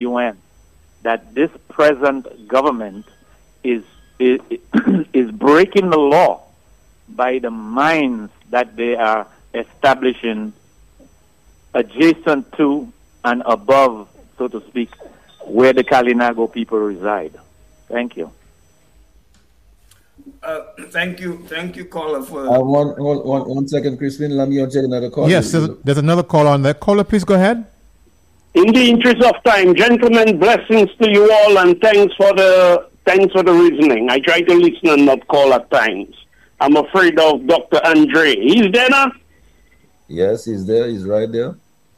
UN that this present government is is breaking the law by the mines that they are establishing adjacent to and above, so to speak, where the Kalinago people reside. Thank you. Thank you, caller. For one second, Crispin. Let me check another call. Yes, there's another call on there. Caller, please go ahead. In the interest of time, gentlemen, blessings to you all, and thanks for the reasoning. I try to listen and not call at times. I'm afraid of Dr. Andre. He's there now? Yes, he's there. He's right there.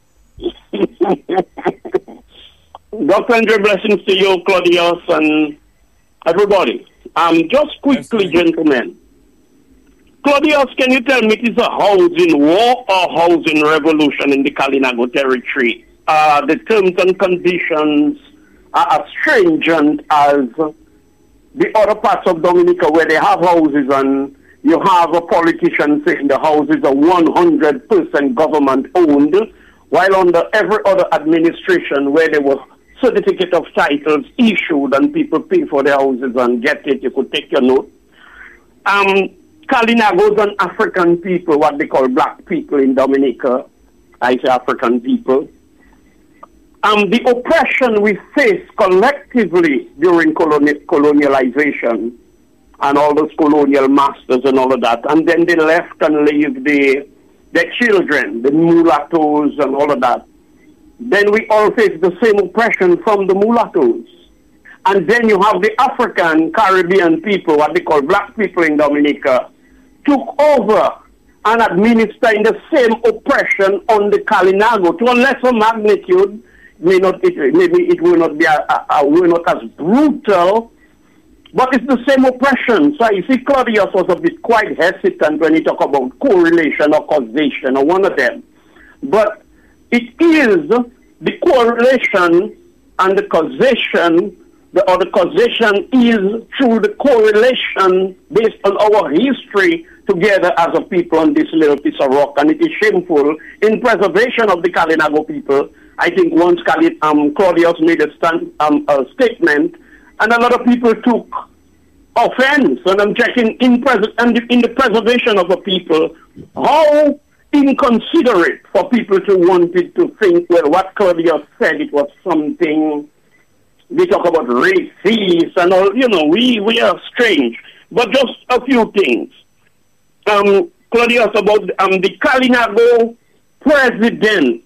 Dr. Andre, blessings to you, Claudius, and everybody. Just quickly, gentlemen. Claudius, can you tell me it is a housing war or housing revolution in the Kalinago territory? The terms and conditions are as stringent as the other parts of Dominica where they have houses and you have a politician saying the houses are 100% government owned, while under every other administration where there was certificate of titles issued and people pay for their houses and get it, you could take your note. Kalinago is an African people, what they call black people in Dominica. I say African people. The oppression we faced collectively during colonialization and all those colonial masters and all of that, and then they left and leave their children, the mulattoes and all of that. Then we all face the same oppression from the mulattoes. And then you have the African Caribbean people, what they call black people in Dominica, took over and administering the same oppression on the Kalinago to a lesser magnitude. Maybe it will not be will not as brutal, but it's the same oppression. So you see, Claudius was a bit quite hesitant when he talked about correlation or causation or one of them. But it is the correlation and the causation, the causation is through the correlation based on our history together as a people on this little piece of rock. And it is shameful in preservation of the Kalinago people. I think once Claudius made a statement, and a lot of people took offense. And I'm checking in the preservation of a people, how inconsiderate for people to want it to think, well, what Claudius said, it was something, they talk about racist and all, we are strange. But just a few things. Claudius, about the Kalinago president,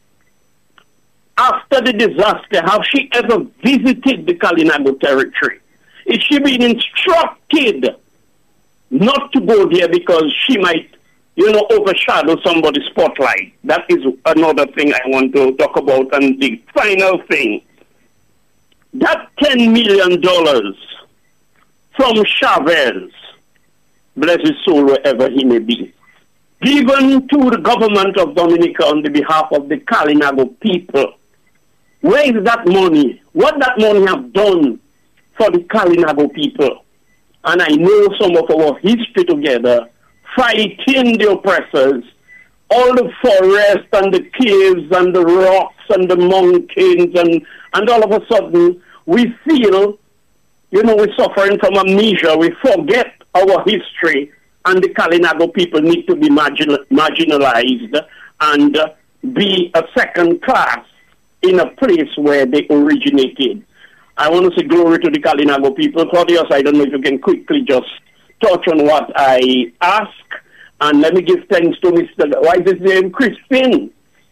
after the disaster, have she ever visited the Kalinago territory? Is she been instructed not to go there because she might, overshadow somebody's spotlight? That is another thing I want to talk about. And the final thing, that $10 million from Chavez, bless his soul wherever he may be, given to the government of Dominica on the behalf of the Kalinago people, where is that money? What that money have done for the Kalinago people? And I know some of our history together, fighting the oppressors, all the forests and the caves and the rocks and the mountains, and all of a sudden we feel, we're suffering from amnesia. We forget our history, and the Kalinago people need to be marginalized and be a second class in a place where they originated. I want to say glory to the Kalinago people. Claudius, I don't know if you can quickly just touch on what I ask. And let me give thanks to why is his name? Crispin.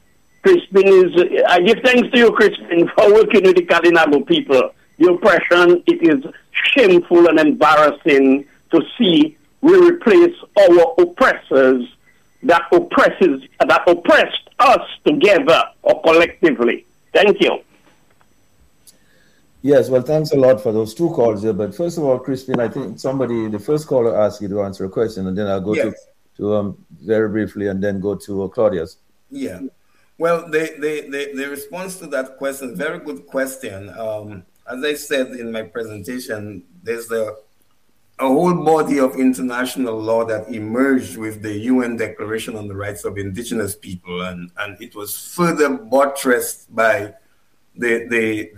I give thanks to you, Crispin, for working with the Kalinago people. The oppression, it is shameful and embarrassing to see we replace our oppressors that oppressed us together or collectively. Thank you. Yes, well, thanks a lot for those two calls here. But first of all, Crispin, I think the first caller asked you to answer a question, and then I'll go to very briefly, and then go to Claudius. Yeah. Well, the response to that question, very good question. As I said in my presentation, there's a whole body of international law that emerged with the UN Declaration on the Rights of Indigenous People, and it was further buttressed by the